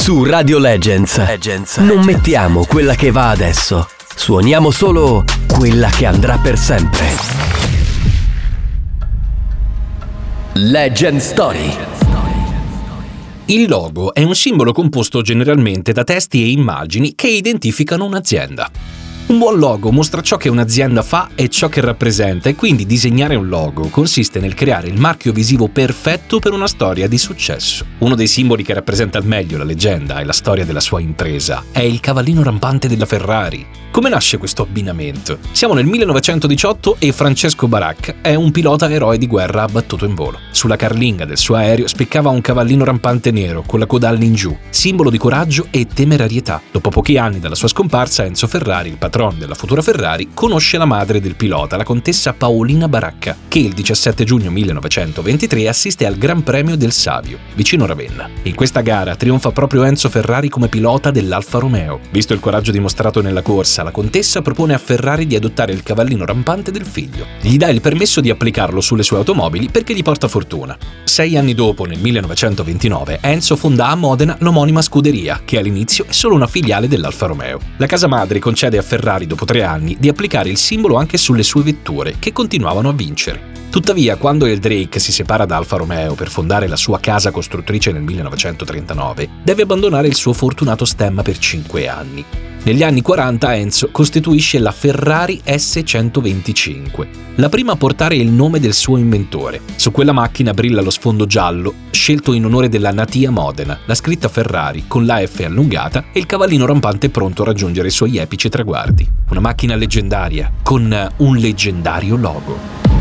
Su Radio Legends non mettiamo quella che va adesso, suoniamo solo quella che andrà per sempre. Legend Story. Il logo è un simbolo composto generalmente da testi e immagini che identificano un'azienda. Un buon logo mostra ciò che un'azienda fa e ciò che rappresenta, e quindi disegnare un logo consiste nel creare il marchio visivo perfetto per una storia di successo. Uno dei simboli che rappresenta al meglio la leggenda e la storia della sua impresa è il cavallino rampante della Ferrari. Come nasce questo abbinamento? Siamo nel 1918 e Francesco Baracca è un pilota eroe di guerra abbattuto in volo. Sulla carlinga del suo aereo spiccava un cavallino rampante nero con la coda all'ingiù, simbolo di coraggio e temerarietà. Dopo pochi anni dalla sua scomparsa, Enzo Ferrari, il patron della futura Ferrari, conosce la madre del pilota, la contessa Paolina Baracca, che il 17 giugno 1923 assiste al Gran Premio del Savio, vicino Ravenna. In questa gara trionfa proprio Enzo Ferrari come pilota dell'Alfa Romeo. Visto il coraggio dimostrato nella corsa, la contessa propone a Ferrari di adottare il cavallino rampante del figlio. Gli dà il permesso di applicarlo sulle sue automobili perché gli porta fortuna. 6 anni dopo, nel 1929, Enzo fonda a Modena l'omonima scuderia, che all'inizio è solo una filiale dell'Alfa Romeo. La casa madre concede a Ferrari, dopo 3 anni, di applicare il simbolo anche sulle sue vetture, che continuavano a vincere. Tuttavia, quando il Drake si separa da Alfa Romeo per fondare la sua casa costruttrice nel 1939, deve abbandonare il suo fortunato stemma per 5 anni. Negli anni 40 Enzo costituisce la Ferrari S125, la prima a portare il nome del suo inventore. Su quella macchina brilla lo sfondo giallo, scelto in onore della Natia Modena, la scritta Ferrari con la F allungata e il cavallino rampante pronto a raggiungere i suoi epici traguardi. Una macchina leggendaria, con un leggendario logo.